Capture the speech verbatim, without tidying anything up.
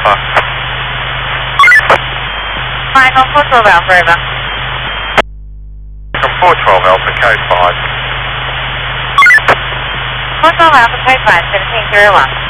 Alpha. Final four twelve Alpha, over. From four twelve Alpha, code five. four twelve Alpha, code five, seventeen zero one.